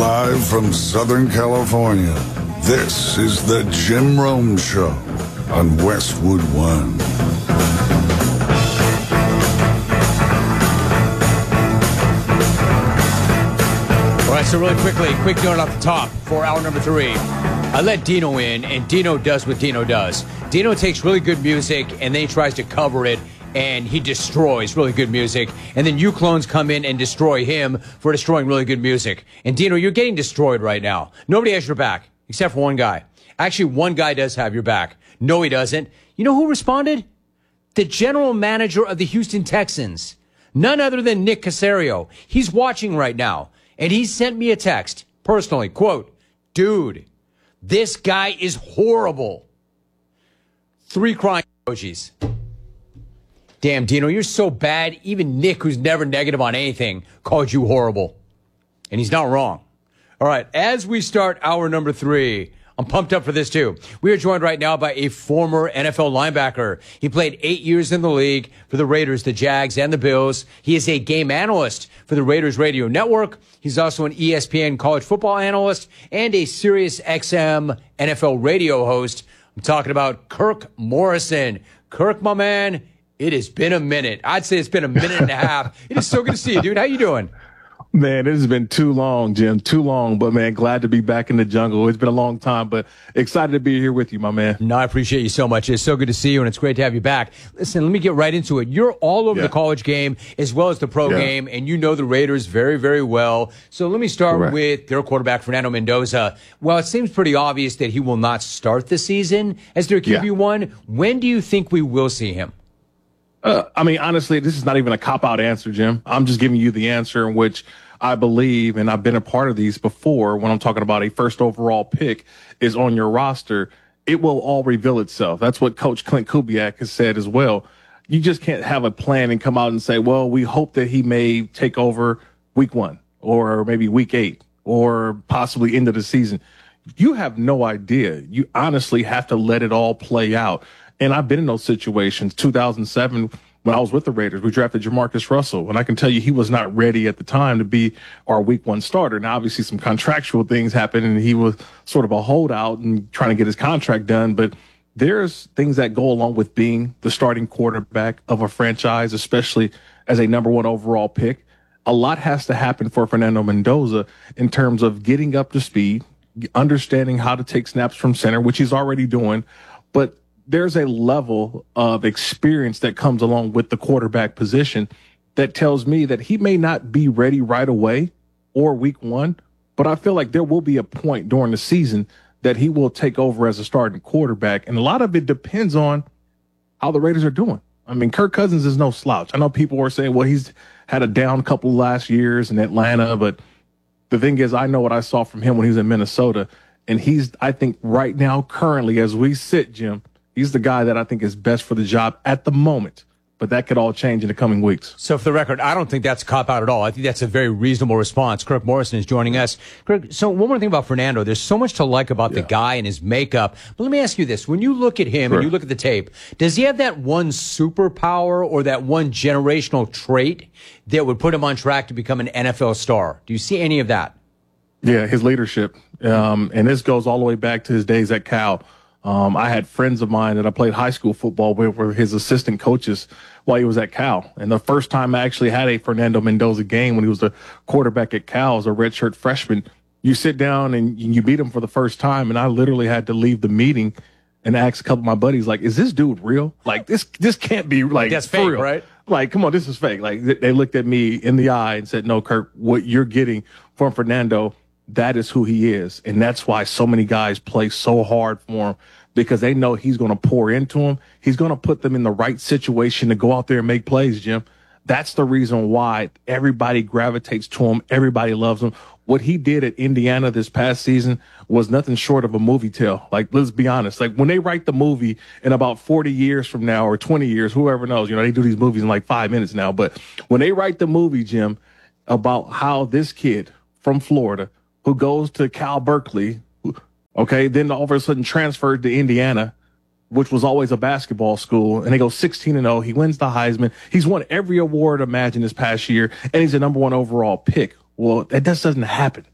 Live from Southern California, this is the Jim Rome Show on Westwood One. All right, so really quickly, quick note off the top for hour number 3. I let Dino in, and Dino does what Dino does. Dino takes really good music, and then he tries to cover it, and he destroys really good music. And then you clones come in and destroy him for destroying really good music. And Dino, you're getting destroyed right now. Nobody has your back, except for one guy. Actually, one guy does have your back. No, he doesn't. You know who responded? The general manager of the Houston Texans. None other than Nick Caserio. He's watching right now. And he sent me a text, personally, quote, "Dude, this guy is horrible." 3 crying emojis. Damn, Dino, you're so bad. Even Nick, who's never negative on anything, called you horrible. And he's not wrong. All right, as we start hour number 3, I'm pumped up for this, too. We are joined right now by a former NFL linebacker. He played 8 years in the league for the Raiders, the Jags, and the Bills. He is a game analyst for the Raiders Radio Network. He's also an ESPN college football analyst and a Sirius XM NFL radio host. I'm talking about Kirk Morrison. Kirk, my man, it has been a minute. I'd say it's been a minute and a half. It is so good to see you, dude. How you doing? Man, it has been too long, Jim. Too long. But, man, glad to be back in the jungle. It's been a long time, but excited to be here with you, my man. No, I appreciate you so much. It's so good to see you, and it's great to have you back. Listen, let me get right into it. You're all over the college game as well as the pro game, and you know the Raiders very, very well. So let me start with their quarterback, Fernando Mendoza. Well, it seems pretty obvious that he will not start the season as their QB1. When do you think we will see him? I mean, honestly, this is not even a cop-out answer, Jim. I'm just giving you the answer in which I believe, and I've been a part of these before when I'm talking about a first overall pick is on your roster. It will all reveal itself. That's what Coach Clint Kubiak has said as well. You just can't have a plan and come out and say, well, we hope that he may take over week 1 or maybe week 8 or possibly into the season. You have no idea. You honestly have to let it all play out. And I've been in those situations. 2007, when I was with the Raiders, we drafted Jamarcus Russell. And I can tell you he was not ready at the time to be our week 1 starter. Now, obviously, some contractual things happened, and he was sort of a holdout and trying to get his contract done. But there's things that go along with being the starting quarterback of a franchise, especially as a number 1 overall pick. A lot has to happen for Fernando Mendoza in terms of getting up to speed, understanding how to take snaps from center, which he's already doing. But there's a level of experience that comes along with the quarterback position that tells me that he may not be ready right away or week 1, but I feel like there will be a point during the season that he will take over as a starting quarterback. And a lot of it depends on how the Raiders are doing. I mean, Kirk Cousins is no slouch. I know people were saying, well, he's had a down couple last years in Atlanta, but the thing is, I know what I saw from him when he was in Minnesota. And he's, I think right now, currently, as we sit, Jim, he's the guy that I think is best for the job at the moment, but that could all change in the coming weeks. So for the record, I don't think that's a cop-out at all. I think that's a very reasonable response. Kirk Morrison is joining us. Kirk, so one more thing about Fernando. There's so much to like about the guy and his makeup. But let me ask you this. When you look at him and you look at the tape, does he have that one superpower or that one generational trait that would put him on track to become an NFL star? Do you see any of that? Yeah, his leadership. And this goes all the way back to his days at Cal. I had friends of mine that I played high school football with were his assistant coaches while he was at Cal. And the first time I actually had a Fernando Mendoza game when he was the quarterback at Cal as a redshirt freshman, you sit down and you beat him for the first time. And I literally had to leave the meeting and ask a couple of my buddies, like, is this dude real? Like, this can't be like that's fake, real. Right? Like, come on, this is fake. Like, they looked at me in the eye and said, no, Kirk, what you're getting from Fernando, that is who he is. And that's why so many guys play so hard for him, because they know he's going to pour into them. He's going to put them in the right situation to go out there and make plays, Jim. That's the reason why everybody gravitates to him. Everybody loves him. What he did at Indiana this past season was nothing short of a movie tale. Like, let's be honest. Like, when they write the movie in about 40 years from now or 20 years, whoever knows, they do these movies in like 5 minutes now. But when they write the movie, Jim, about how this kid from Florida who goes to Cal Berkeley, okay, then all of a sudden transferred to Indiana, which was always a basketball school, and they go 16-0. He wins the Heisman. He's won every award imagined this past year, and he's a number 1 overall pick. Well, that just doesn't happen.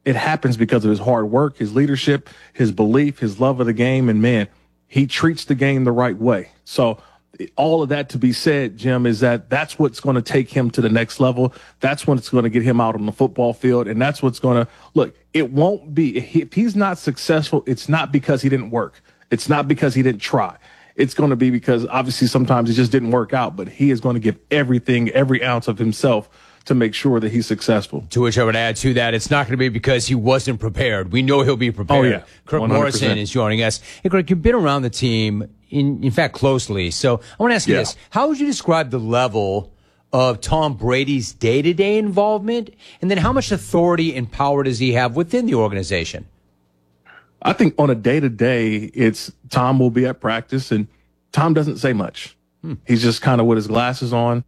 it happens because of his hard work, his leadership, his belief, his love of the game. And man, he treats the game the right way. So all of that to be said, Jim, is that's what's going to take him to the next level. That's what's going to get him out on the football field. And that's what's going to look. It won't be if he's not successful. It's not because he didn't work. It's not because he didn't try. It's going to be because obviously sometimes it just didn't work out, but he is going to give everything, every ounce of himself to make sure that he's successful. To which I would add to that, it's not going to be because he wasn't prepared. We know he'll be prepared. Oh, yeah. Kirk 100%. Morrison is joining us. Hey, Kirk, you've been around the team, in fact, closely. So I want to ask you this. How would you describe the level of Tom Brady's day-to-day involvement? And then how much authority and power does he have within the organization? I think on a day-to-day, it's Tom will be at practice, and Tom doesn't say much. He's just kind of with his glasses on,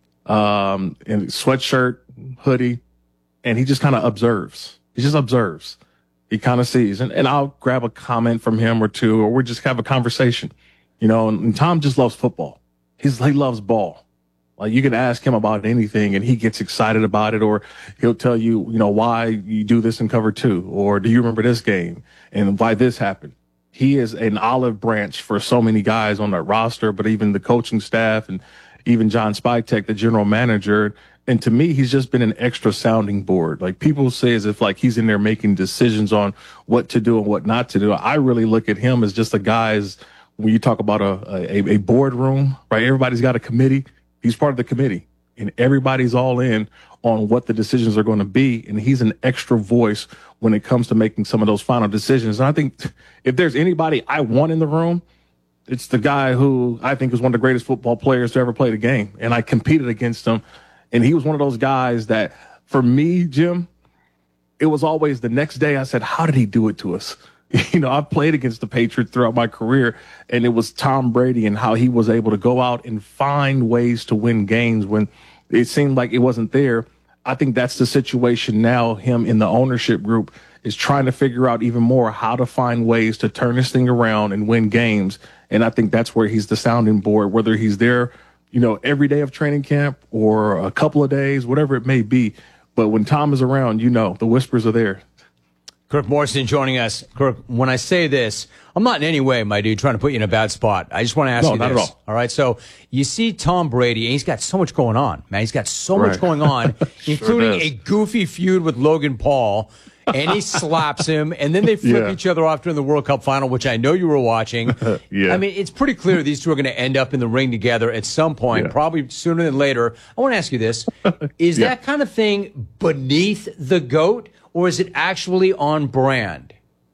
and sweatshirt, hoodie, and he just kind of observes. He just observes. He kind of sees, and I'll grab a comment from him or two, or we just have a conversation, and Tom just loves football. He loves ball. Like you can ask him about anything and he gets excited about it, or he'll tell you, why you do this in cover 2, or do you remember this game and why this happened? He is an olive branch for so many guys on that roster, but even the coaching staff and even John Spytek, the general manager. And to me, he's just been an extra sounding board. Like people say as if like he's in there making decisions on what to do and what not to do. I really look at him as just a guy's, when you talk about a boardroom, right? Everybody's got a committee. He's part of the committee and everybody's all in on what the decisions are going to be. And he's an extra voice when it comes to making some of those final decisions. And I think if there's anybody I want in the room, it's the guy who I think is one of the greatest football players to ever play the game. And I competed against him. And he was one of those guys that for me, Jim, it was always the next day I said, how did he do it to us? I've played against the Patriots throughout my career, and it was Tom Brady and how he was able to go out and find ways to win games when it seemed like it wasn't there. I think that's the situation now. Him in the ownership group is trying to figure out even more how to find ways to turn this thing around and win games. And I think that's where he's the sounding board, whether he's there, every day of training camp or a couple of days, whatever it may be. But when Tom is around, the whispers are there. Kirk Morrison joining us. Kirk, when I say this, I'm not in any way, my dude, trying to put you in a bad spot. I just want to ask you this. No, not at all. All right, so you see Tom Brady, and he's got so much going on, man. He's got so much going on, including a goofy feud with Logan Paul, and he slaps him, and then they flip each other off during the World Cup final, which I know you were watching. I mean, it's pretty clear these two are going to end up in the ring together at some point, probably sooner than later. I want to ask you this. Is that kind of thing beneath the GOAT? Or is it actually on brand?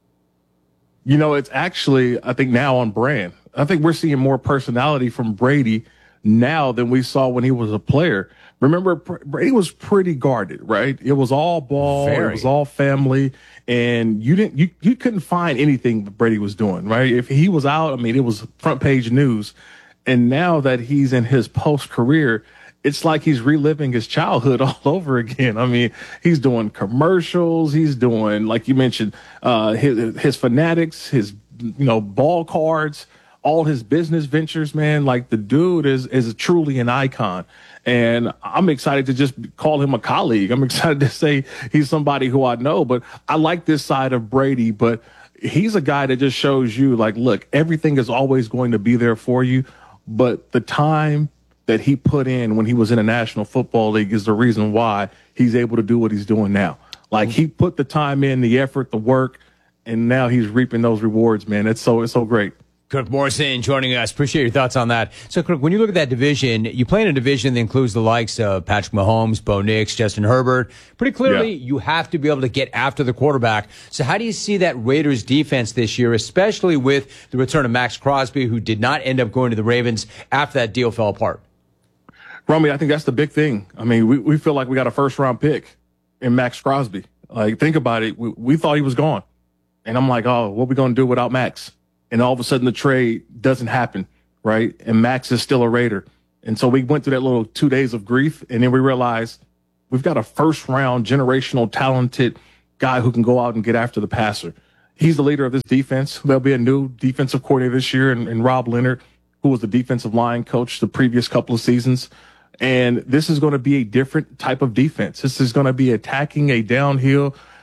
It's actually, I think, now on brand. I think we're seeing more personality from Brady now than we saw when he was a player. Remember, Brady was pretty guarded, right? It was all ball, it was all family, and you couldn't find anything that Brady was doing, right? If he was out, it was front page news. And now that he's in his post career, it's like he's reliving his childhood all over again. He's doing commercials. He's doing, like you mentioned, his fanatics, his, ball cards, all his business ventures, man. Like the dude is truly an icon. And I'm excited to just call him a colleague. I'm excited to say he's somebody who I know, but I like this side of Brady, but he's a guy that just shows you like, look, everything is always going to be there for you. But the time that he put in when he was in the National Football League is the reason why he's able to do what he's doing now. Like he put the time in, the effort, the work, and now he's reaping those rewards, man. It's so great. Kirk Morrison joining us. Appreciate your thoughts on that. So, Kirk, when you look at that division, you play in a division that includes the likes of Patrick Mahomes, Bo Nix, Justin Herbert. Pretty clearly, you have to be able to get after the quarterback. So how do you see that Raiders defense this year, especially with the return of Max Crosby, who did not end up going to the Ravens after that deal fell apart? Romy, I think that's the big thing. We feel like we got a first-round pick in Max Crosby. Like, think about it. We thought he was gone. And I'm like, oh, what are we going to do without Max? And all of a sudden the trade doesn't happen, right? And Max is still a Raider. And so we went through that little 2 days of grief, and then we realized we've got a first-round, generational, talented guy who can go out and get after the passer. He's the leader of this defense. There'll be a new defensive coordinator this year, and Rob Leonard, who was the defensive line coach the previous couple of seasons. And this is going to be a different type of defense. This is going to be attacking a downhill,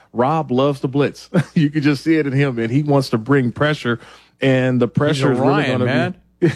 Rob loves to blitz. You can just see it in him, and he wants to bring pressure, and the pressure is really going to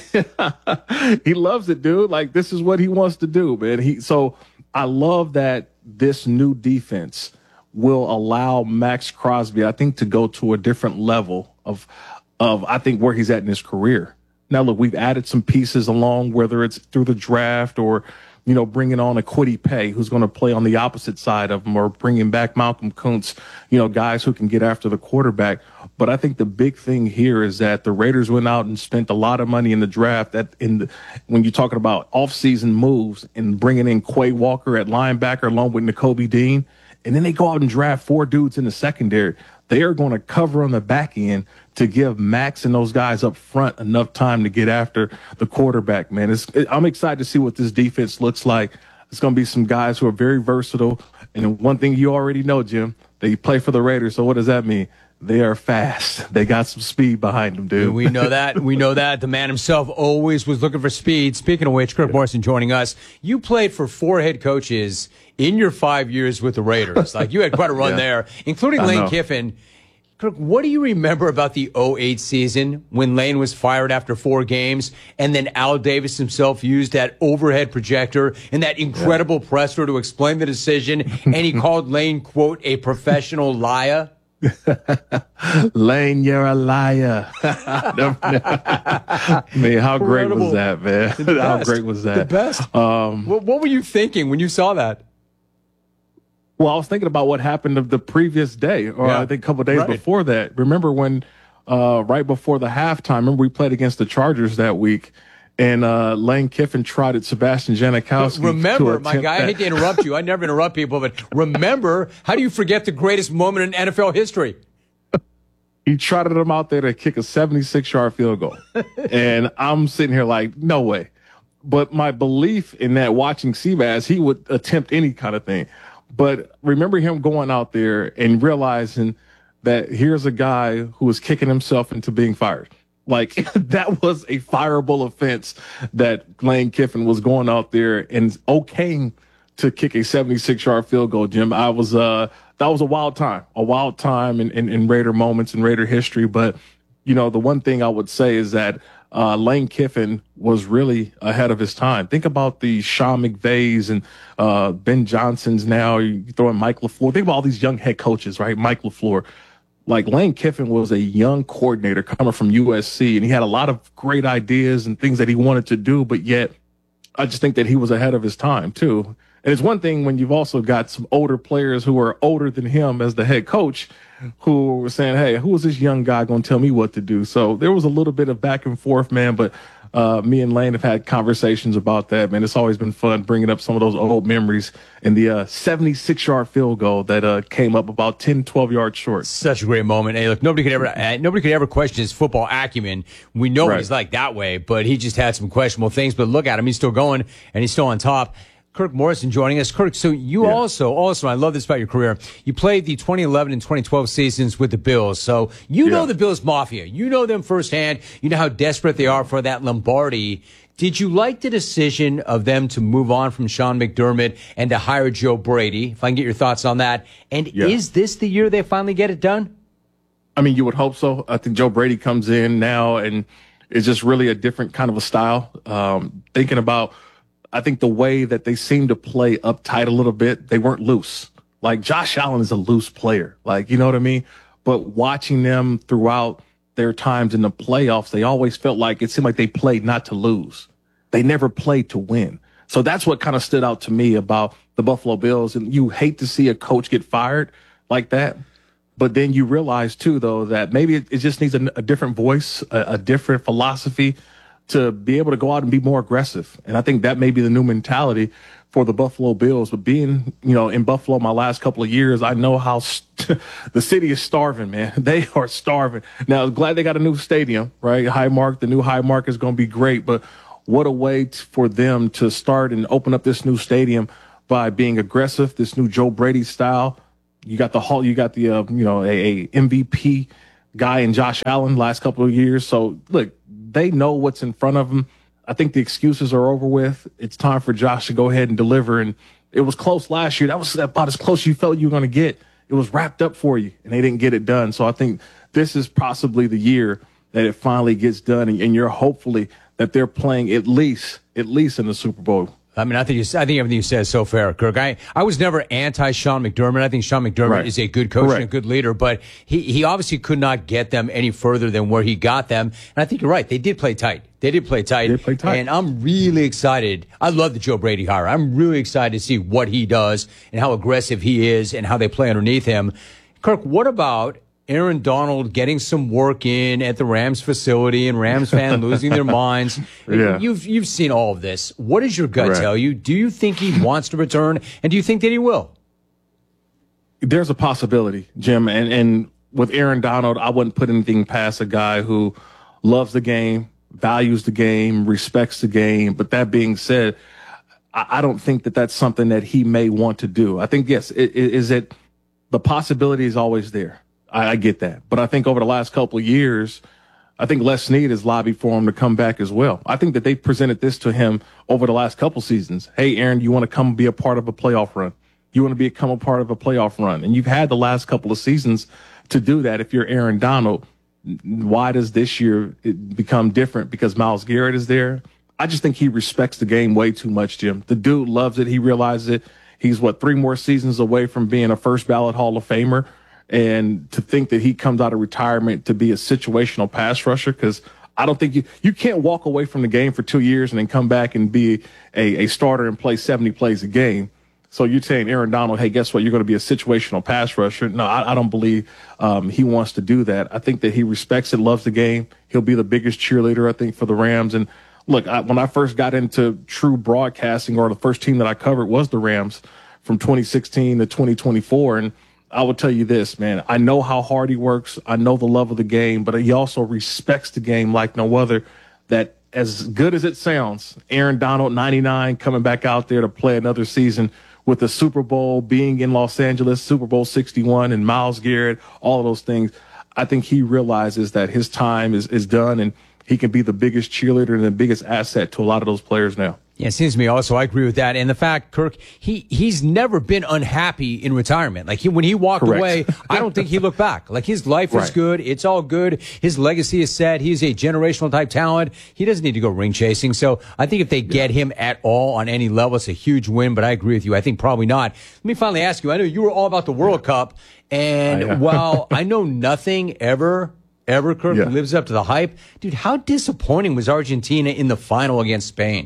be. He loves it, dude. Like, this is what he wants to do, man. So I love that this new defense will allow Max Crosby, I think, to go to a different level of I think where he's at in his career. Now, look, we've added some pieces along, whether it's through the draft or, bringing on a Kwity Paye who's going to play on the opposite side of him, or bringing back Malcolm Kuntz, guys who can get after the quarterback. But I think the big thing here is that the Raiders went out and spent a lot of money in the draft. When you're talking about offseason moves and bringing in Quay Walker at linebacker along with Nakobe Dean, and then they go out and draft 4 dudes in the secondary. They are going to cover on the back end to give Max and those guys up front enough time to get after the quarterback, man. I'm excited to see what this defense looks like. It's going to be some guys who are very versatile. And one thing you already know, Jim, they play for the Raiders. So what does that mean? They are fast. They got some speed behind them, dude. We know that. We know that. The man himself always was looking for speed. Speaking of which, Kirk Morrison joining us. You played for 4 head coaches in your 5 years with the Raiders. Like, you had quite a run there, including Lane Kiffin. Kirk, what do you remember about the 2008 season when Lane was fired after 4 games, and then Al Davis himself used that overhead projector and that incredible presser to explain the decision, and he called Lane, quote, a professional liar? Lane, you're a liar. Man, how great was that, man? How great was that? The best. What were you thinking when you saw that? Well, I was thinking about what happened the previous day, or I think a couple of days before that. Remember when right before the halftime, remember we played against the Chargers that week, and Lane Kiffin trotted Sebastian Janikowski. Remember, my guy, I hate to interrupt you. I never interrupt people, but remember, how do you forget the greatest moment in NFL history? He trotted him out there to kick a 76-yard field goal. And I'm sitting here like, no way. But my belief in that, watching Seabass, he would attempt any kind of thing. But remember him going out there and realizing that here's a guy who was kicking himself into being fired. Like, that was a fireable offense that Lane Kiffin was going out there and okaying to kick a 76-yard field goal, Jim. That was a wild time in Raider moments and Raider history. But, the one thing I would say is that Lane Kiffin was really ahead of his time. Think about the Sean McVays and Ben Johnsons now. You throw in Mike LaFleur. Think about all these young head coaches, right? Mike LaFleur. Like, Lane Kiffin was a young coordinator coming from USC, and he had a lot of great ideas and things that he wanted to do, but yet I just think that he was ahead of his time, too. And it's one thing when you've also got some older players who are older than him as the head coach who were saying, hey, who is this young guy going to tell me what to do? So there was a little bit of back and forth, man, but me and Lane have had conversations about that, man. It's always been fun bringing up some of those old memories, and the 76-yard field goal that came up about 10, 12 yards short. Such a great moment. Hey, look, nobody could ever question his football acumen. We know he's like that way, but he just had some questionable things. But look at him. He's still going, and he's still on top. Kirk Morrison joining us. Kirk, so you also, I love this about your career. You played the 2011 and 2012 seasons with the Bills. So you know the Bills Mafia. You know them firsthand. You know how desperate they are for that Lombardi. Did you like the decision of them to move on from Sean McDermott and to hire Joe Brady? If I can get your thoughts on that. And is this the year they finally get it done? I mean, you would hope so. I think Joe Brady comes in now and it's just really a different kind of a style. Thinking about, I think the way that they seem to play uptight a little bit, they weren't loose. Like, Josh Allen is a loose player. Like, you know what I mean? But watching them throughout their times in the playoffs, they always felt like it seemed like they played not to lose. They never played to win. So that's what kind of stood out to me about the Buffalo Bills. And you hate to see a coach get fired like that. But then you realize, too, though, that maybe it just needs a different voice, a different philosophy to be able to go out and be more aggressive. And I think that may be the new mentality for the Buffalo Bills. But being, in Buffalo my last couple of years, I know how the city is starving, man. They are starving. Now, glad they got a new stadium, right? Highmark, the new Highmark is going to be great. But what a way for them to start and open up this new stadium by being aggressive, this new Joe Brady style. You got the a MVP guy in Josh Allen last couple of years. So, look, they know what's in front of them. I think the excuses are over with. It's time for Josh to go ahead and deliver. And it was close last year. That was about as close you felt you were going to get wrapped up for you, and they didn't get it done. So I think this is possibly the year that it finally gets done, and you're hopefully that they're playing at least in the Super Bowl. I mean, I think everything you said is so fair, Kirk. I was never anti Sean McDermott. I think Sean McDermott is a good coach and a good leader, but he obviously could not get them any further than where he got them. And I think you're right. They did play tight. And I'm really excited. I love the Joe Brady hire. I'm really excited to see what he does and how aggressive he is and how they play underneath him. Kirk, what about Aaron Donald getting some work in at the Rams facility and Rams fans losing their minds? Yeah. You've seen all of this. What does your gut tell you? Do you think he wants to return, and do you think that he will? There's a possibility, Jim. And with Aaron Donald, I wouldn't put anything past a guy who loves the game, values the game, respects the game. But that being said, I don't think that that's something that he may want to do. I think, yes, the possibility is always there. I get that. But I think over the last couple of years, I think Les Snead has lobbied for him to come back as well. I think that they presented this to him over the last couple seasons. Hey, Aaron, you want to come be a part of a playoff run? You want to become a part of a playoff run? And you've had the last couple of seasons to do that. If you're Aaron Donald, why does this year it become different? Because Myles Garrett is there? I just think he respects the game way too much, Jim. The dude loves it. He realizes it. He's 3 more seasons away from being a first ballot Hall of Famer. And to think that he comes out of retirement to be a situational pass rusher, because I don't think you can't walk away from the game for 2 years and then come back and be a starter and play 70 plays a game. So you're saying Aaron Donald, hey, guess what? You're going to be a situational pass rusher. No, I don't believe he wants to do that. I think that he respects it, loves the game. He'll be the biggest cheerleader, I think, for the Rams. And look, when I first got into true broadcasting, or the first team that I covered was the Rams from 2016 to 2024. And I will tell you this, man, I know how hard he works. I know the love of the game, but he also respects the game like no other. That as good as it sounds, Aaron Donald, 99, coming back out there to play another season with the Super Bowl, being in Los Angeles, Super Bowl 61, and Myles Garrett, all of those things. I think he realizes that his time is done, and he can be the biggest cheerleader and the biggest asset to a lot of those players now. Yeah, it seems to me also. I agree with that. And the fact, Kirk, he's never been unhappy in retirement. Like when he walked away, I don't think he looked back. Like his life was good. It's all good. His legacy is set. He's a generational type talent. He doesn't need to go ring chasing. So I think if they get him at all on any level, it's a huge win. But I agree with you. I think probably not. Let me finally ask you. I know you were all about the World Cup. And while I know nothing ever, Kirk, lives up to the hype, dude, how disappointing was Argentina in the final against Spain?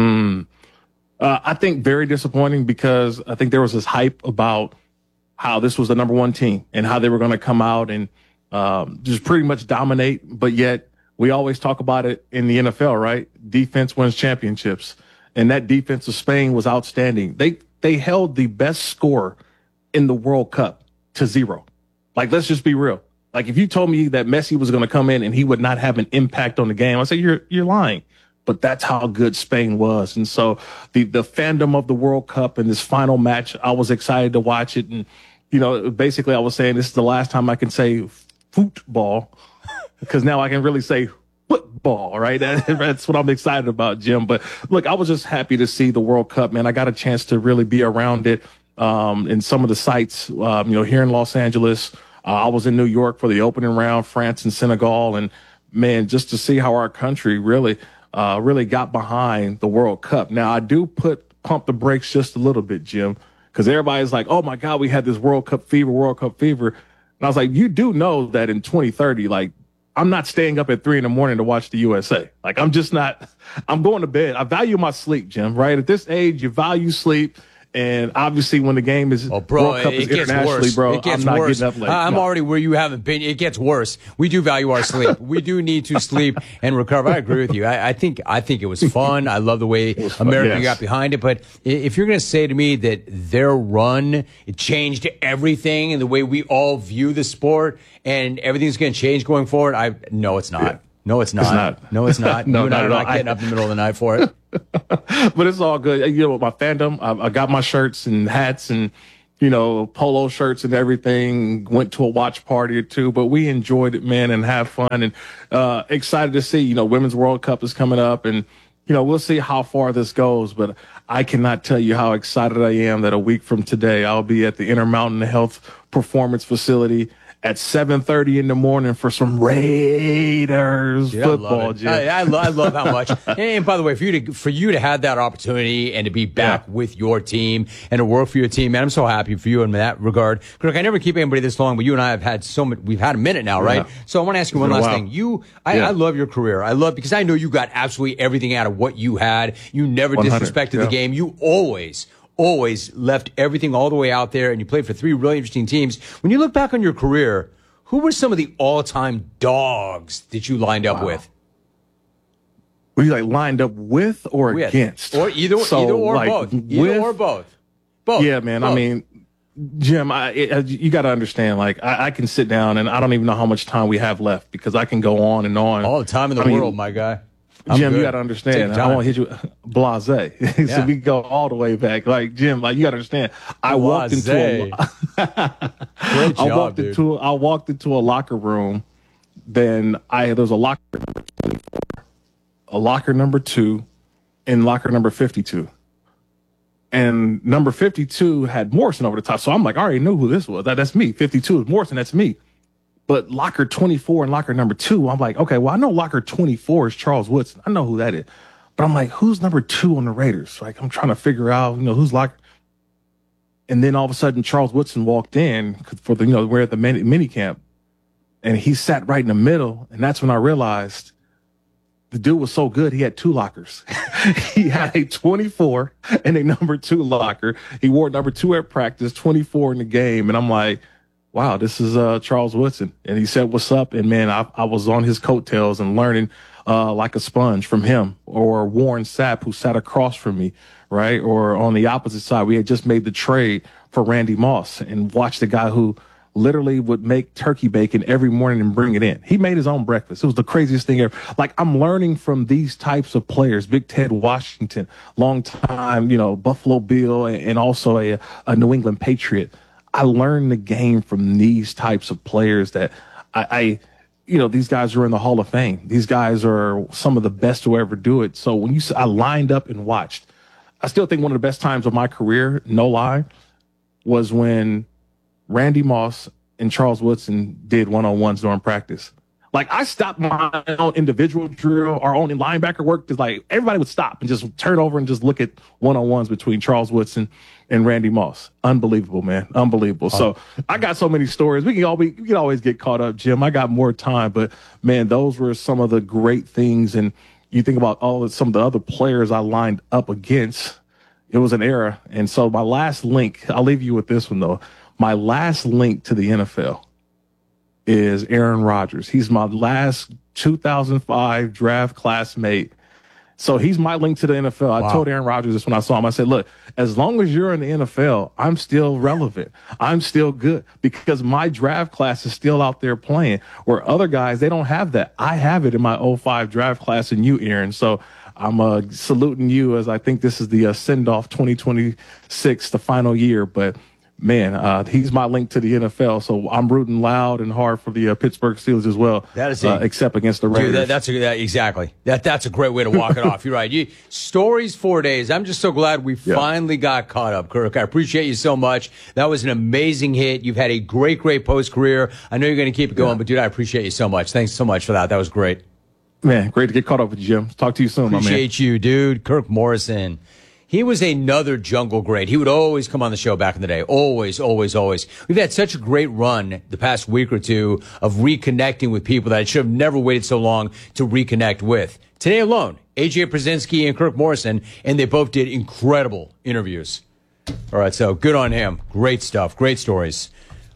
I think very disappointing, because I think there was this hype about how this was the number one team and how they were going to come out and just pretty much dominate. But yet we always talk about it in the NFL, right? Defense wins championships. And that defense of Spain was outstanding. They held the best score in the World Cup to 0. Like, let's just be real. Like, if you told me that Messi was going to come in and he would not have an impact on the game, I'd say you're lying. But that's how good Spain was. And so the fandom of the World Cup and this final match, I was excited to watch it. And, basically I was saying this is the last time I can say football, because now I can really say football, right? That's what I'm excited about, Jim. But look, I was just happy to see the World Cup, man. I got a chance to really be around it in some of the sites, here in Los Angeles. I was in New York for the opening round, France and Senegal. And, man, just to see how our country really got behind the World Cup. Now, I do pump the brakes just a little bit, Jim, because everybody's like, oh, my God, we had this World Cup fever. And I was like, you do know that in 2030, like, I'm not staying up at 3 a.m. to watch the USA. Like, I'm just not. I'm going to bed. I value my sleep, Jim, right? At this age, you value sleep. And obviously, when the game is World Cup is internationally, bro, I'm not getting up late. I'm already where you haven't been. It gets worse. We do value our sleep. We do need to sleep and recover. I agree with you. I think it was fun. I love the way America got behind it. But if you're going to say to me that their run, it changed everything and the way we all view the sport, and everything's going to change going forward, no, it's not. Yeah. No, it's not. No, it's not. No, you and I are not getting up in the middle of the night for it. But it's all good. With my fandom, I got my shirts and hats and, polo shirts and everything. Went to a watch party or two, but we enjoyed it, man, and have fun. And excited to see, Women's World Cup is coming up, and, we'll see how far this goes. But I cannot tell you how excited I am that a week from today, I'll be at the Intermountain Health performance facility at 7:30 in the morning for some Raiders football, Jim. I love how much. And by the way, for you to have that opportunity and to be back with your team and to work for your team, man, I'm so happy for you in that regard. Kirk, I never keep anybody this long, but you and I have had we've had a minute now, right? Yeah. So I want to ask you one last thing. I love your career. Because I know you got absolutely everything out of what you had. You never disrespected the game. You always left everything all the way out there, and you played for 3 really interesting teams. When you look back on your career, who were some of the all-time dogs that you lined up with? Were you lined up with or against? Or either or both. Either or both. Both. Yeah, man. Both. I mean, Jim, you got to understand, I can sit down, and I don't even know how much time we have left because I can go on and on. All the time in the world, my guy. Jim, you got to understand. I won't hit you blasé. So we go all the way back. Jim, you got to understand. I walked into a locker room. Then there was a locker number 24, a locker number 2, and locker number 52. And number 52 had Morrison over the top. So I'm I already knew who this was. That's me. 52 is Morrison. That's me. But locker 24 and locker number 2, I'm okay, well, I know locker 24 is Charles Woodson. I know who that is. But I'm who's number 2 on the Raiders? I'm trying to figure out, who's locker. And then all of a sudden, Charles Woodson walked in for we're at the mini camp. And he sat right in the middle. And that's when I realized the dude was so good, he had 2 lockers. He had a 24 and a number 2 locker. He wore number 2 at practice, 24 in the game. And I'm wow, this is Charles Woodson. And he said, what's up? And, man, I was on his coattails and learning like a sponge from him. Or Warren Sapp, who sat across from me, right? Or on the opposite side, we had just made the trade for Randy Moss and watched the guy who literally would make turkey bacon every morning and bring it in. He made his own breakfast. It was the craziest thing ever. I'm learning from these types of players. Big Ted Washington, long time, Buffalo Bill, and also a New England Patriot. I learned the game from these types of players that these guys are in the Hall of Fame. These guys are some of the best to ever do it. So when I lined up and watched, I still think one of the best times of my career, no lie, was when Randy Moss and Charles Woodson did one-on-ones during practice. I stopped my own individual drill, our own linebacker work, because everybody would stop and just turn over and just look at one-on-ones between Charles Woodson and Randy Moss. Unbelievable, man. Unbelievable. So I got so many stories. We can always get caught up, Jim. I got more time, but man, those were some of the great things. And you think about some of the other players I lined up against. It was an era. And so my last link, I'll leave you with this one though. My last link to the NFL is Aaron Rodgers. He's my last 2005 draft classmate. So he's my link to the NFL. Wow. I told Aaron Rodgers this when I saw him. I said, look, as long as you're in the NFL, I'm still relevant. I'm still good because my draft class is still out there playing where other guys, they don't have that. I have it in my 05 draft class and you, Aaron. So I'm saluting you as I think this is the send-off 2026, the final year. But man, he's my link to the NFL, so I'm rooting loud and hard for the Pittsburgh Steelers as well. That is except against the Raiders. Dude, exactly. That's a great way to walk it off. You're right. Stories 4 days. I'm just so glad we finally got caught up, Kirk. I appreciate you so much. That was an amazing hit. You've had a great post career. I know you're going to keep it going, but dude, I appreciate you so much. Thanks so much for that. That was great. Man, great to get caught up with you, Jim. Talk to you soon, my man. Appreciate you, dude. Kirk Morrison. He was another jungle great. He would always come on the show back in the day. Always, always, always. We've had such a great run the past week or two of reconnecting with people that I should have never waited so long to reconnect with. Today alone, AJ Przinsky and Kirk Morrison, and they both did incredible interviews. All right, so good on him. Great stuff. Great stories.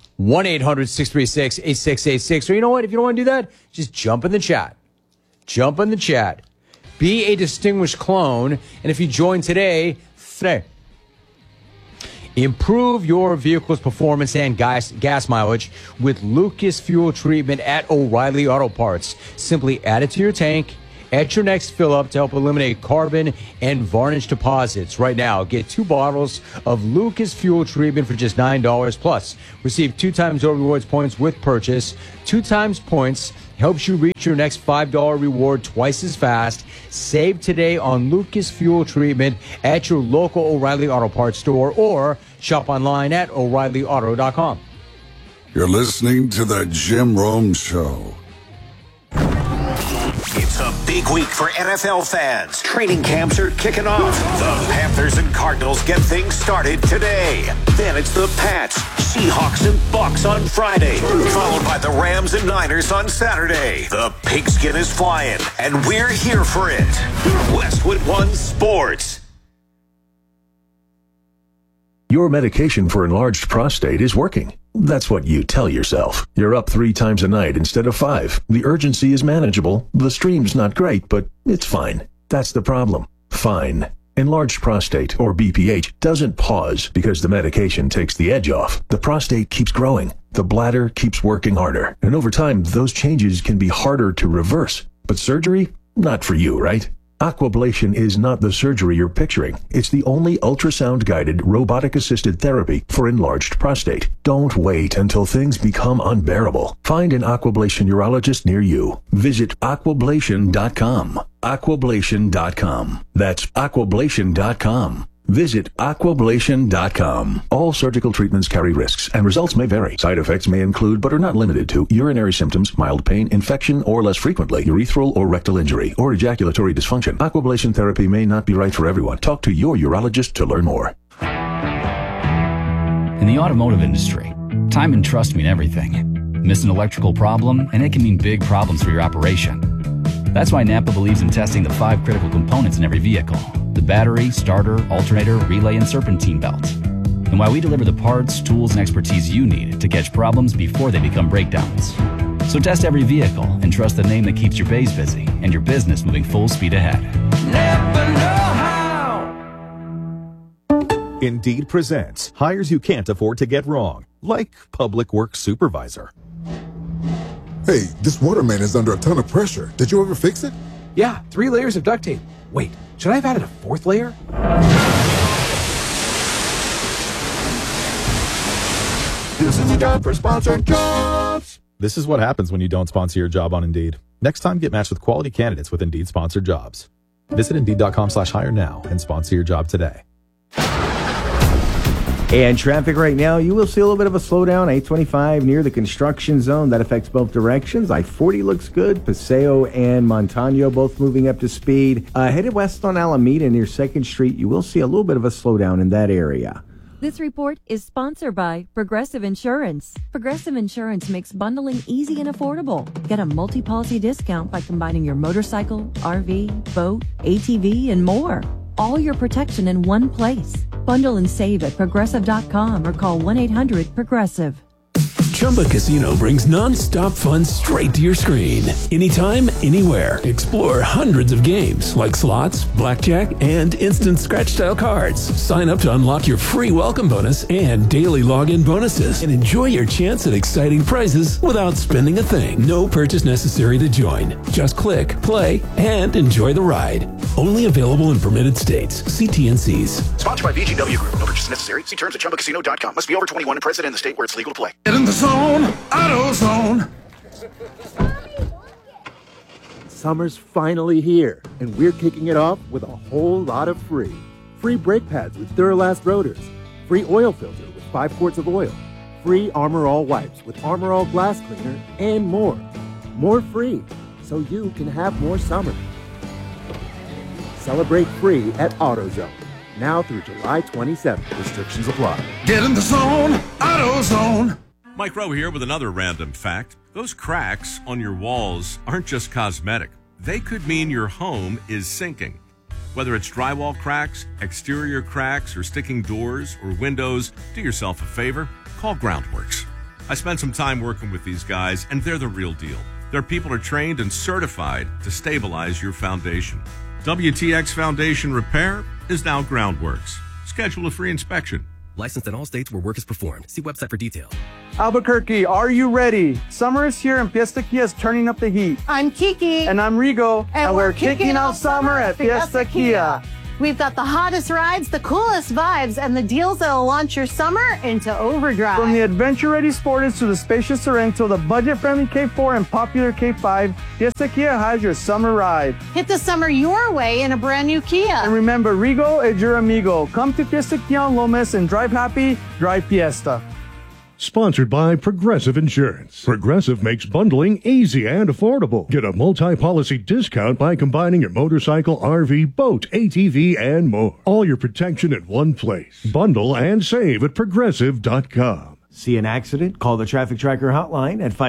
1-800-636-8686. Or you know what? If you don't want to do that, just jump in the chat. Jump in the chat. Be a distinguished clone, and if you join today, improve your vehicle's performance and gas mileage with Lucas Fuel Treatment at O'Reilly Auto Parts. Simply add it to your tank at your next fill-up to help eliminate carbon and varnish deposits. Right now, get 2 bottles of Lucas Fuel Treatment for just $9. Plus, receive 2 times O Rewards points with purchase. 2 times points helps you reach your next $5 reward twice as fast. Save today on Lucas Fuel Treatment at your local O'Reilly Auto Parts store or shop online at O'ReillyAuto.com. You're listening to The Jim Rome Show. It's a big week for NFL fans. Training camps are kicking off. The Panthers and Cardinals get things started today. Then it's the Pats, Seahawks, and Bucs on Friday, followed by the Rams and Niners on Saturday. The pigskin is flying, and we're here for it. Westwood One Sports. Your medication for enlarged prostate is working. That's what you tell yourself. You're up 3 times a night instead of 5. The urgency is manageable. The stream's not great, but it's fine. That's the problem. Fine. Enlarged prostate, or BPH, doesn't pause because the medication takes the edge off. The prostate keeps growing. The bladder keeps working harder. And over time, those changes can be harder to reverse. But surgery? Not for you, right? Aquablation is not the surgery you're picturing. It's the only ultrasound-guided, robotic-assisted therapy for enlarged prostate. Don't wait until things become unbearable. Find an Aquablation urologist near you. Visit aquablation.com. Aquablation.com. That's aquablation.com. Visit aquablation.com. All surgical treatments carry risks, and results may vary. Side effects may include, but are not limited to, urinary symptoms, mild pain, infection, or less frequently, urethral or rectal injury, or ejaculatory dysfunction. Aquablation therapy may not be right for everyone. Talk to your urologist to learn more. In the automotive industry, time and trust mean everything. Miss an electrical problem, and it can mean big problems for your operation. That's why Napa believes in testing the 5 critical components in every vehicle: the battery, starter, alternator, relay, and serpentine belt. And why we deliver the parts, tools, and expertise you need to catch problems before they become breakdowns. So test every vehicle and trust the name that keeps your bays busy and your business moving full speed ahead. Never know how. Indeed presents hires you can't afford to get wrong, like public works supervisor. Hey, this waterman is under a ton of pressure. Did you ever fix it? Yeah, 3 layers of duct tape. Wait, should I have added a 4th layer? This is the time for sponsored jobs. This is what happens when you don't sponsor your job on Indeed. Next time, get matched with quality candidates with Indeed sponsored jobs. Visit Indeed.com/hire now and sponsor your job today. And traffic right now, you will see a little bit of a slowdown. 825 near the construction zone. That affects both directions. I-40 looks good. Paseo and Montano both moving up to speed. Headed west on Alameda near 2nd Street, you will see a little bit of a slowdown in that area. This report is sponsored by Progressive Insurance. Progressive Insurance makes bundling easy and affordable. Get a multi-policy discount by combining your motorcycle, RV, boat, ATV, and more. All your protection in one place. Bundle and save at Progressive.com or call 1-800-PROGRESSIVE. Chumba Casino brings non-stop fun straight to your screen. Anytime, anywhere. Explore hundreds of games like slots, blackjack, and instant scratch-style cards. Sign up to unlock your free welcome bonus and daily login bonuses. And enjoy your chance at exciting prizes without spending a thing. No purchase necessary to join. Just click, play, and enjoy the ride. Only available in permitted states. See TNCs. Sponsored by VGW Group. No purchase necessary. See terms at ChumbaCasino.com. Must be over 21 and present in the state where it's legal to play. Get in the zone, AutoZone. Summer's finally here, and we're kicking it off with a whole lot of free. Free brake pads with Duralast rotors. Free oil filter with 5 quarts of oil. Free Armor All wipes with Armor All glass cleaner, and more. More free, so you can have more summer. Celebrate free at AutoZone. Now through July 27th. Restrictions apply. Get in the zone, AutoZone. Mike Rowe here with another random fact. Those cracks on your walls aren't just cosmetic. They could mean your home is sinking. Whether it's drywall cracks, exterior cracks, or sticking doors or windows, do yourself a favor. Call Groundworks. I spent some time working with these guys, and they're the real deal. Their people are trained and certified to stabilize your foundation. WTX Foundation Repair is now Groundworks. Schedule a free inspection. Licensed in all states where work is performed. See website for details. Albuquerque, are you ready? Summer is here and Fiesta Kia is turning up the heat. I'm Kiki. And I'm Rigo. And we're kicking off summer at Fiesta Kia. We've got the hottest rides, the coolest vibes, and the deals that'll launch your summer into overdrive. From the adventure-ready Sportage to the spacious Sorento, the budget-friendly K4 and popular K5, Fiesta Kia has your summer ride. Hit the summer your way in a brand new Kia. And remember, Rigo es your amigo. Come to Fiesta Kia on Lomas and drive happy, drive Fiesta. Sponsored by Progressive Insurance. Progressive makes bundling easy and affordable. Get a multi-policy discount by combining your motorcycle, RV, boat, ATV, and more. All your protection in one place. Bundle and save at Progressive.com. See an accident? Call the Traffic Tracker hotline at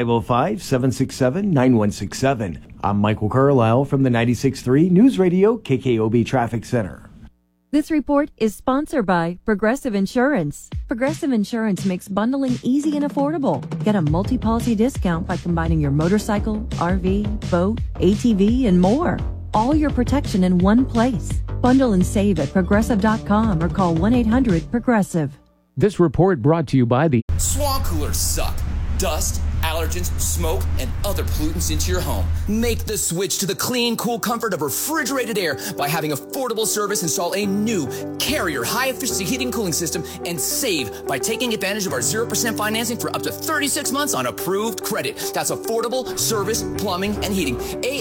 505-767-9167. I'm Michael Carlisle from the 96.3 News Radio KKOB Traffic Center. This report is sponsored by Progressive Insurance. Progressive Insurance makes bundling easy and affordable. Get a multi-policy discount by combining your motorcycle, RV, boat, ATV, and more. All your protection in one place. Bundle and save at Progressive.com or call 1-800-PROGRESSIVE. This report brought to you by the Swamp coolers suck. Dust, allergens, smoke, and other pollutants into your home. Make the switch to the clean, cool comfort of refrigerated air by having affordable service install a new Carrier high-efficiency heating and cooling system and save by taking advantage of our 0% financing for up to 36 months on approved credit. That's affordable service, plumbing, and heating.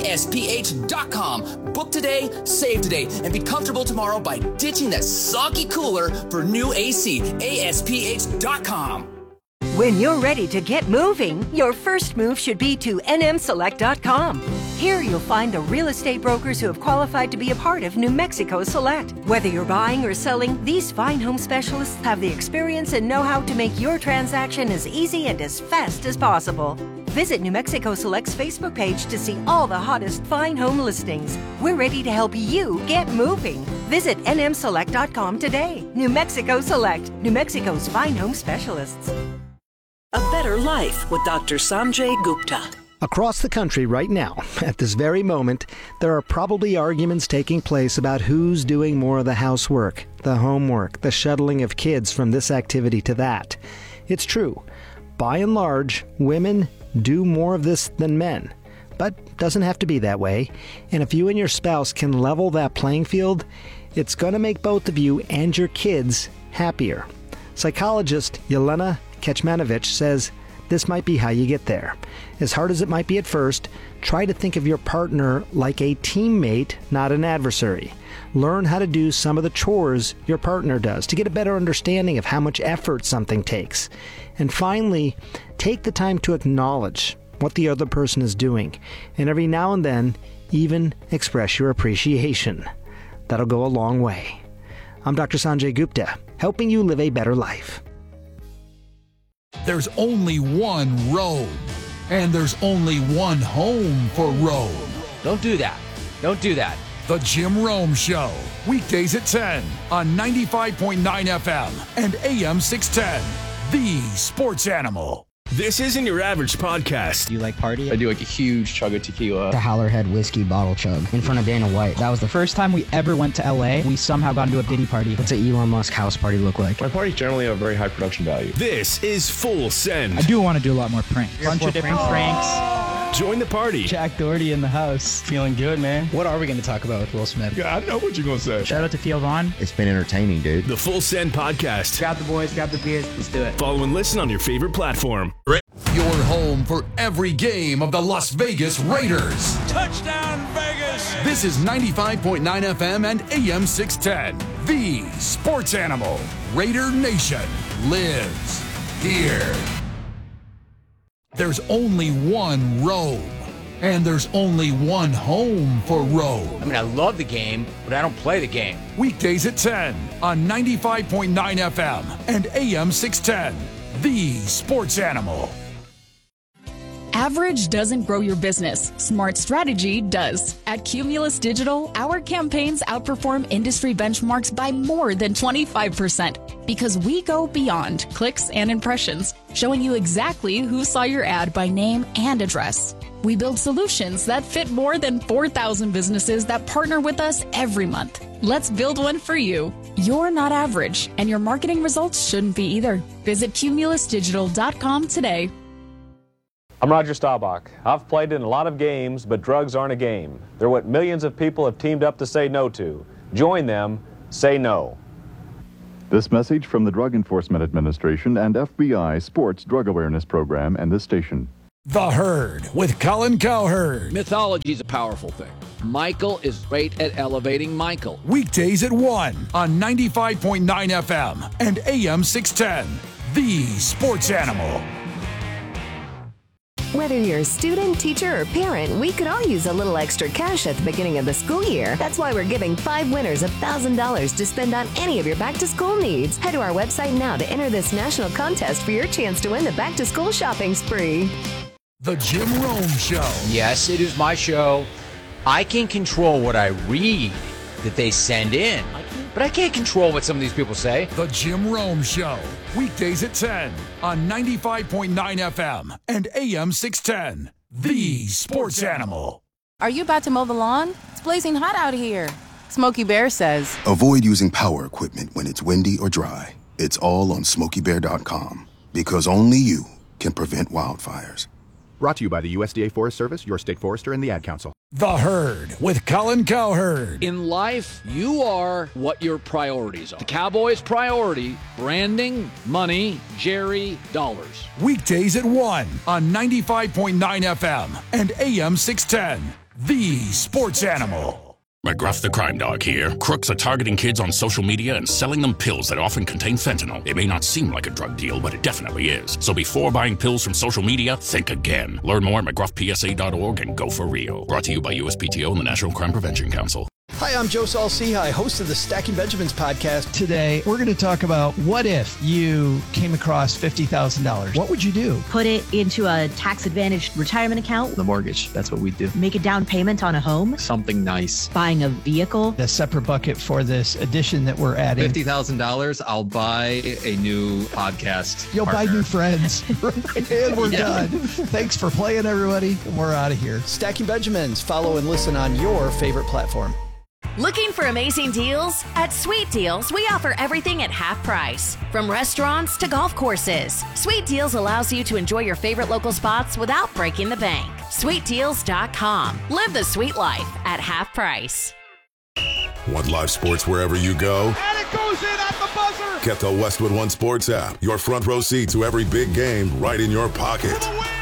ASPH.com. Book today, save today, and be comfortable tomorrow by ditching that soggy cooler for new AC. ASPH.com. When you're ready to get moving, your first move should be to nmselect.com. Here you'll find the real estate brokers who have qualified to be a part of New Mexico Select. Whether you're buying or selling, these fine home specialists have the experience and know-how to make your transaction as easy and as fast as possible. Visit New Mexico Select's Facebook page to see all the hottest fine home listings. We're ready to help you get moving. Visit nmselect.com today. New Mexico Select, New Mexico's fine home specialists. A better life with Dr. Sanjay Gupta. Across the country right now, at this very moment, there are probably arguments taking place about who's doing more of the housework, the homework, the shuttling of kids from this activity to that. It's true. By and large, women do more of this than men. But doesn't have to be that way. And if you and your spouse can level that playing field, it's going to make both of you and your kids happier. Psychologist Yelena Kecmanovic says this might be how you get there. As hard as it might be at first, try to think of your partner like a teammate, not an adversary. Learn how to do some of the chores your partner does to get a better understanding of how much effort something takes. And finally, take the time to acknowledge what the other person is doing, and every now and then, even express your appreciation. That'll go a long way. I'm Dr. Sanjay Gupta, helping you live a better life. There's only one Rome, and there's only one home for Rome. Don't do that. Don't do that. The Jim Rome Show, weekdays at 10 on 95.9 FM and AM 610, the sports animal. This isn't your average podcast. Do you like party? I do like a huge chug of tequila. The Howlerhead whiskey bottle chug in front of Dana White. That was the first time we ever went to LA. We somehow got into a Diddy party. What's an Elon Musk house party look like? My parties generally have a very high production value. This is Full Send. I do want to do a lot more pranks. Bunch of different pranks. Join the party. Jack Doherty in the house. Feeling good, man. What are we going to talk about with Will Smith? Yeah, I know what you're going to say. Shout out to Theo Vaughn. It's been entertaining, dude. The Full Send podcast. Grab the boys, grab the beers. Let's do it. Follow and listen on your favorite platform. Your home for every game of the Las Vegas Raiders. Touchdown, Vegas! This is 95.9 FM and AM 610, the sports animal. Raider Nation lives here. There's only one Rome, and there's only one home for Rome. I mean, I love the game, but I don't play the game. Weekdays at 10 on 95.9 FM and AM 610, the sports animal. Average doesn't grow your business. Smart strategy does. At Cumulus Digital, our campaigns outperform industry benchmarks by more than 25% because we go beyond clicks and impressions, showing you exactly who saw your ad by name and address. We build solutions that fit more than 4,000 businesses that partner with us every month. Let's build one for you. You're not average, and your marketing results shouldn't be either. Visit cumulusdigital.com today. I'm Roger Staubach. I've played in a lot of games, but drugs aren't a game. They're what millions of people have teamed up to say no to. Join them. Say no. This message from the Drug Enforcement Administration and FBI Sports Drug Awareness Program and this station. The Herd with Colin Cowherd. Mythology is a powerful thing. Michael is great at elevating Michael. Weekdays at 1 on 95.9 FM and AM 610, the sports animal. Whether you're a student, teacher, or parent, we could all use a little extra cash at the beginning of the school year. That's why we're giving 5 winners $1,000 to spend on any of your back-to-school needs. Head to our website now to enter this national contest for your chance to win the back-to-school shopping spree. The Jim Rome Show. Yes, it is my show. I can control what I read that they send in, but I can't control what some of these people say. The Jim Rome Show. Weekdays at 10 on 95.9 FM and AM 610. The sports animal. Are you about to mow the lawn? It's blazing hot out here. Smokey Bear says, avoid using power equipment when it's windy or dry. It's all on SmokeyBear.com, because only you can prevent wildfires. Brought to you by the USDA Forest Service, your state forester, and the Ad Council. The Herd with Colin Cowherd. In life, you are what your priorities are. The Cowboys' priority, branding, money, Jerry, dollars. Weekdays at 1 on 95.9 FM and AM 610. The sports animal. McGruff the Crime Dog here. Crooks are targeting kids on social media and selling them pills that often contain fentanyl. It may not seem like a drug deal, but it definitely is. So before buying pills from social media, think again. Learn more at McGruffPSA.org and go for real. Brought to you by USPTO and the National Crime Prevention Council. Hi, I'm Joe Saul-Sehy, host of the Stacking Benjamins podcast. Today, we're going to talk about what if you came across $50,000. What would you do? Put it into a tax-advantaged retirement account. The mortgage, that's what we do. Make a down payment on a home. Something nice. Buying a vehicle. A separate bucket for this addition that we're adding. $50,000, I'll buy a new podcast. You'll partner. buy new friends. And we're done. Thanks for playing, everybody. And we're out of here. Stacking Benjamins. Follow and listen on your favorite platform. Looking for amazing deals? At Sweet Deals, we offer everything at half price. From restaurants to golf courses, Sweet Deals allows you to enjoy your favorite local spots without breaking the bank. SweetDeals.com. Live the sweet life at half price. Want live sports wherever you go? And it goes in at the buzzer! Get the Westwood One Sports app. Your front row seat to every big game right in your pocket.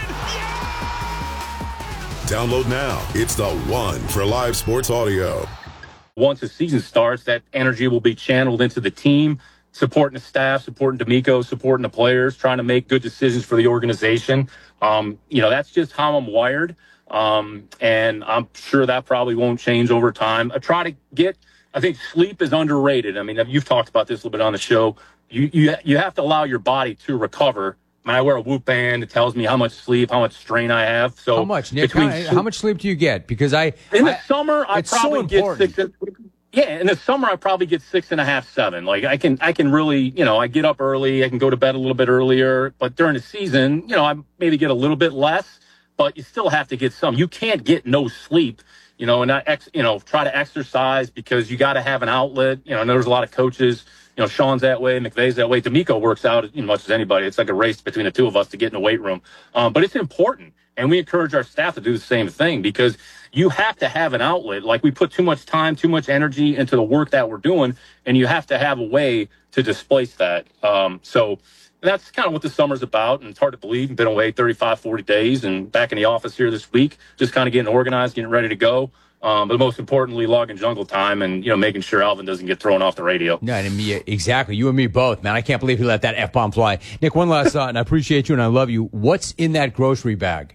Download now. It's the one for live sports audio. Once the season starts, that energy will be channeled into the team, supporting the staff, supporting D'Amico, supporting the players, trying to make good decisions for the organization. That's just how I'm wired. And I'm sure that probably won't change over time. I think sleep is underrated. I mean, you've talked about this a little bit on the show. You have to allow your body to recover. I wear a Whoop band. It tells me how much sleep, how much strain I have. So how much, Nick? How much sleep do you get? Because in the summer I probably get 6. Yeah, in the summer I probably get 6.5, 7. Like I can really, I get up early. I can go to bed a little bit earlier. But during the season, I maybe get a little bit less. But you still have to get some. You can't get no sleep. And not try to exercise because you got to have an outlet. There's a lot of coaches. Sean's that way, McVay's that way. D'Amico works out as much as anybody. It's like a race between the two of us to get in the weight room. But it's important, and we encourage our staff to do the same thing because you have to have an outlet. Like we put too much time, too much energy into the work that we're doing, and you have to have a way to displace that. So that's kind of what the summer's about, and it's hard to believe. I've been away 35, 40 days and back in the office here this week, just kind of getting organized, getting ready to go. But most importantly, logging jungle time and, making sure Alvin doesn't get thrown off the radio. No, exactly. You and me both, man. I can't believe he let that F-bomb fly. Nick, one last thought, and I appreciate you and I love you. What's in that grocery bag?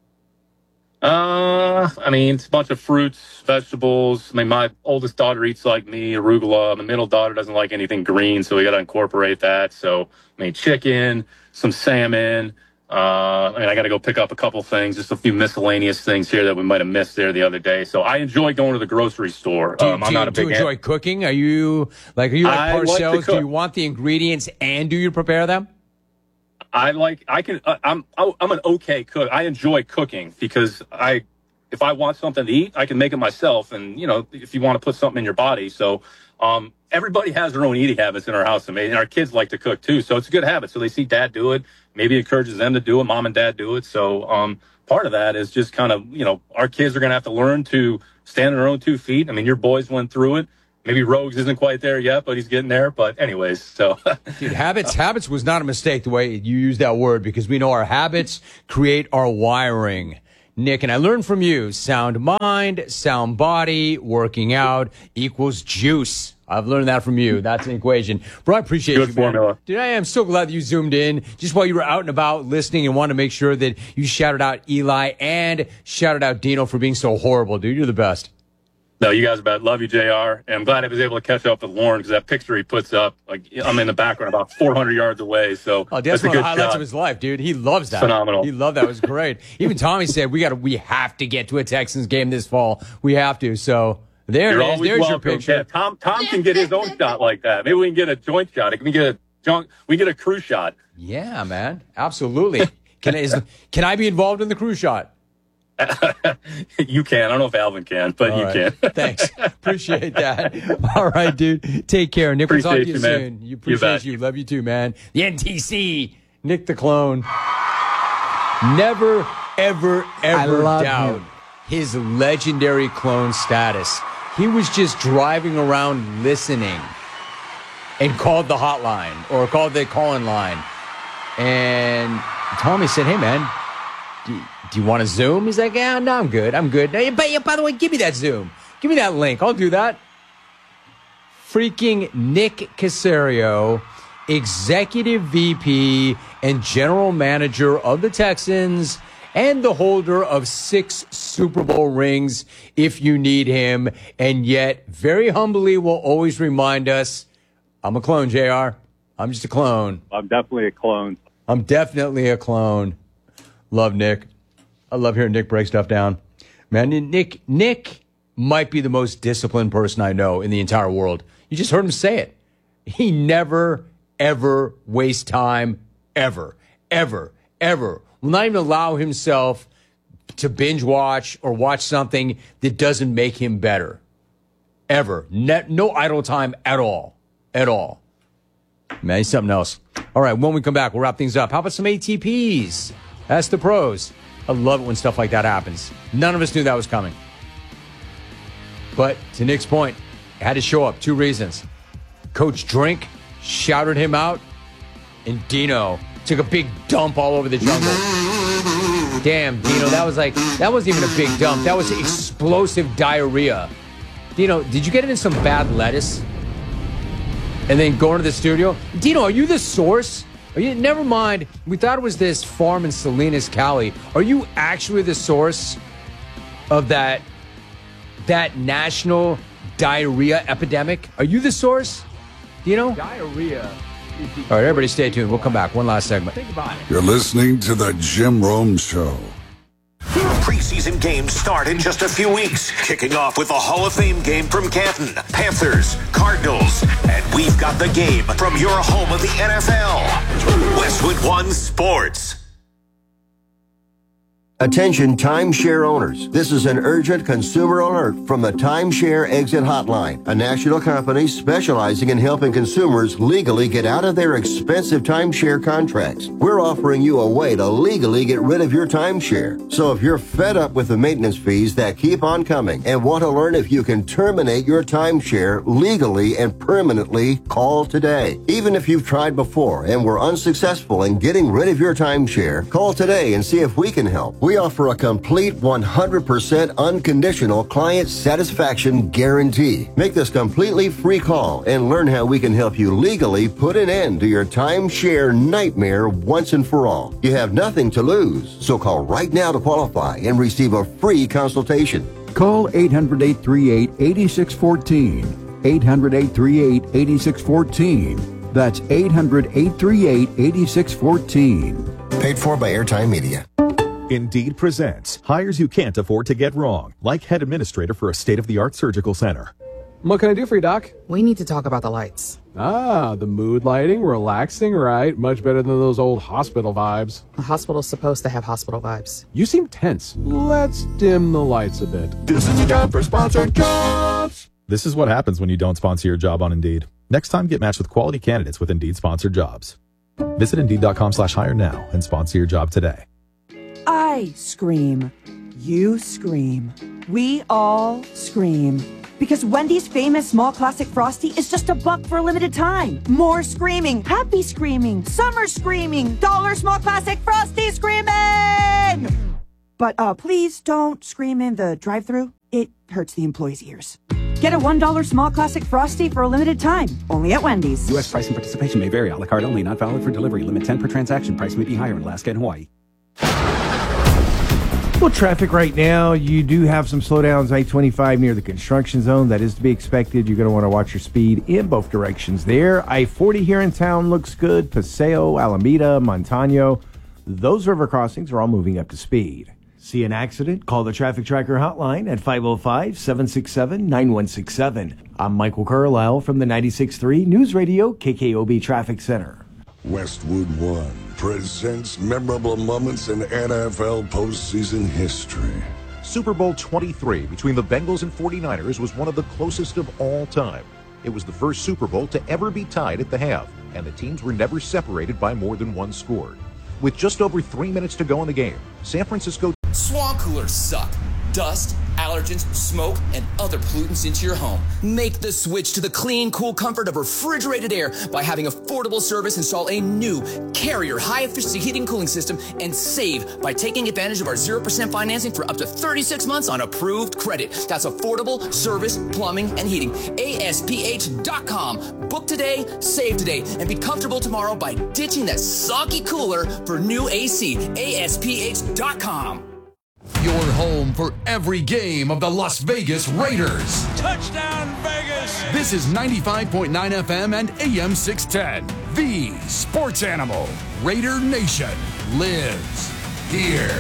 It's a bunch of fruits, vegetables. My oldest daughter eats like me, arugula. My middle daughter doesn't like anything green, so we got to incorporate that. So, chicken, some salmon. I got to go pick up a couple things, just a few miscellaneous things here that we might have missed there the other day. So I enjoy going to the grocery store. Do you enjoy cooking? Are you like Parcells? Do you want the ingredients and do you prepare them? I'm an okay cook. I enjoy cooking because if I want something to eat, I can make it myself. And, if you want to put something in your body. So, everybody has their own eating habits in our house. And our kids like to cook too. So it's a good habit. So they see dad do it. Maybe it encourages them to do it. Mom and dad do it. So, part of that is just kind of, our kids are going to have to learn to stand on their own 2 feet. Your boys went through it. Maybe Rogues isn't quite there yet, but he's getting there. But anyways, so. Dude, habits was not a mistake the way you used that word because we know our habits create our wiring. Nick, and I learned from you, sound mind, sound body, working out equals juice. I've learned that from you. That's an equation. Bro, I appreciate Good you, man. formula. Dude, I am so glad that you zoomed in just while you were out and about listening and wanted to make sure that you shouted out Eli and shouted out Dino for being so horrible, dude. You're the best. No, you guys are bad. Love you, JR. And I'm glad I was able to catch up with Lauren because that picture he puts up, like I'm in the background about 400 yards away. So that's one of the highlights of his life, dude. He loves that. Phenomenal. He loved that. It was great. Even Tommy said we have to get to a Texans game this fall. We have to. So there it is. There's your picture. Yeah, Tom can get his own shot like that. Maybe we can get a joint shot. We get a crew shot. Yeah, man. Absolutely. Can I be involved in the crew shot? You can. I don't know if Alvin can, but all you right. can. Thanks. Appreciate that. All right, dude. Take care. Nick, we'll talk to you soon. You appreciate you. Love you too, man. The NTC, Nick the Clone. Never, ever doubt his legendary clone status. He was just driving around listening and called the hotline or called the call-in line. And Tommy said, hey, man, do you want to Zoom? He's like, yeah, no, I'm good. But by the way, give me that Zoom. Give me that link. I'll do that. Freaking Nick Caserio, Executive VP and General Manager of the Texans and the holder of 6 Super Bowl rings if you need him. And yet, very humbly, will always remind us, I'm a clone, JR. I'm just a clone. I'm definitely a clone. I'm definitely a clone. Love Nick. I love hearing Nick break stuff down. Man, Nick might be the most disciplined person I know in the entire world. You just heard him say it. He never, ever wastes time, ever. Will not even allow himself to binge watch or watch something that doesn't make him better. Ever. No idle time at all. Man, he's something else. All right, when we come back, we'll wrap things up. How about some ATPs? That's the pros. I love it when stuff like that happens. None of us knew that was coming. But to Nick's point, it had to show up. 2 reasons. Coach Drink shouted him out, and Dino took a big dump all over the jungle. Damn, Dino, that wasn't even a big dump. That was explosive diarrhea. Dino, did you get it in some bad lettuce? And then go into the studio? Dino, are you the source? Never mind. We thought it was this farm in Salinas, Cali. Are you actually the source of that national diarrhea epidemic? Are you the source? Do you know? Diarrhea. All right, everybody stay tuned. We'll come back. One last segment. Think about it. You're listening to the Jim Rome Show. Preseason games start in just a few weeks, kicking off with a Hall of Fame game from Canton, Panthers, Cardinals, and we've got the game from your home of the NFL, Westwood One Sports. Attention timeshare owners. This is an urgent consumer alert from the Timeshare Exit Hotline, a national company specializing in helping consumers legally get out of their expensive timeshare contracts. We're offering you a way to legally get rid of your timeshare. So if you're fed up with the maintenance fees that keep on coming and want to learn if you can terminate your timeshare legally and permanently, call today. Even if you've tried before and were unsuccessful in getting rid of your timeshare, call today and see if we can help. We offer a complete 100% unconditional client satisfaction guarantee. Make this completely free call and learn how we can help you legally put an end to your timeshare nightmare once and for all. You have nothing to lose, so call right now to qualify and receive a free consultation. Call 800-838-8614. 800-838-8614. That's 800-838-8614. Paid for by Airtime Media. Indeed presents hires you can't afford to get wrong, like head administrator for a state-of-the-art surgical center. What can I do for you, Doc? We need to talk about the lights. The mood lighting, relaxing, right? Much better than those old hospital vibes. A hospital's supposed to have hospital vibes. You seem tense. Let's dim the lights a bit. This is a job for sponsored jobs. This is what happens when you don't sponsor your job on Indeed. Next time, get matched with quality candidates with Indeed sponsored jobs. Visit Indeed.com/hire now and sponsor your job today. I scream. You scream. We all scream. Because Wendy's famous small classic Frosty is just $1 for a limited time. More screaming, happy screaming, summer screaming, dollar small classic Frosty screaming! But please don't scream in the drive-thru. It hurts the employees' ears. Get a $1 small classic Frosty for a limited time, only at Wendy's. U.S. price and participation may vary. A la carte only, not valid for delivery. Limit 10 per transaction. Price may be higher in Alaska and Hawaii. Well, traffic right now, you do have some slowdowns, I-25 near the construction zone. That is to be expected. You're going to want to watch your speed in both directions there. I-40 here in town looks good. Paseo, Alameda, Montano. Those river crossings are all moving up to speed. See an accident? Call the Traffic Tracker hotline at 505-767-9167. I'm Michael Carlisle from the 96.3 News Radio KKOB Traffic Center. Westwood One presents memorable moments in NFL postseason history. Super Bowl 23 between the Bengals and 49ers was one of the closest of all time. It was the first Super Bowl to ever be tied at the half, and the teams were never separated by more than one score. With just over 3 minutes to go in the game, San Francisco... Swamp coolers suck. Dust, allergens, smoke, and other pollutants into your home. Make the switch to the clean, cool comfort of refrigerated air by having affordable service install a new Carrier high-efficiency heating and cooling system and save by taking advantage of our 0% financing for up to 36 months on approved credit. That's affordable service, plumbing, and heating. ASPH.com. Book today, save today, and be comfortable tomorrow by ditching that soggy cooler for new AC. ASPH.com. Your home for every game of the Las Vegas Raiders. Touchdown, Vegas! This is 95.9 FM and AM 610. The Sports Animal. Raider Nation lives here.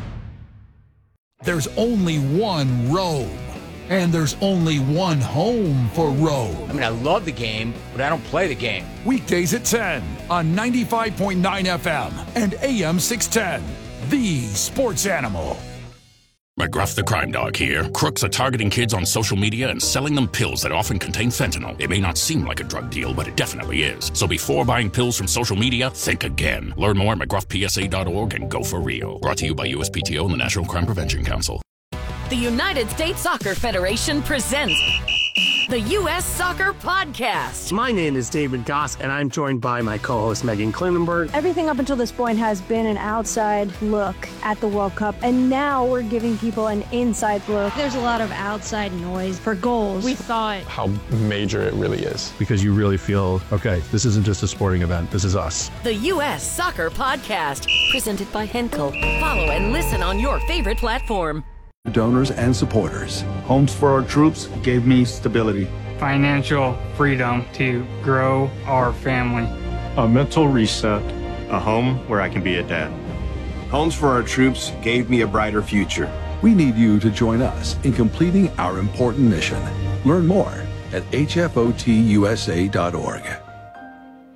There's only one Rome, and there's only one home for Rome. I mean, I love the game, but I don't play the game. Weekdays at 10 on 95.9 FM and AM 610. The Sports Animal. McGruff the Crime Dog here. Crooks are targeting kids on social media and selling them pills that often contain fentanyl. It may not seem like a drug deal, but it definitely is. So before buying pills from social media, think again. Learn more at McGruffPSA.org and go for real. Brought to you by USPTO and the National Crime Prevention Council. The United States Soccer Federation presents the U.S. Soccer Podcast. My name is David Goss, and I'm joined by my co-host Megan Klinenberg. Everything up until this point has been an outside look at the World Cup, and now we're giving people an inside look. There's a lot of outside noise for goals. We thought how major it really is. Because you really feel, okay, this isn't just a sporting event, this is us. The U.S. Soccer Podcast, presented by Henkel. Follow and listen on your favorite platform. Donors and supporters. Homes for Our Troops gave me stability. Financial freedom to grow our family. A mental reset. A home where I can be a dad. Homes for Our Troops gave me a brighter future. We need you to join us in completing our important mission. Learn more at hfotusa.org.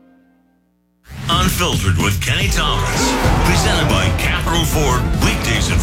Unfiltered with Kenny Thomas. Presented by Capital Ford. Weekdays at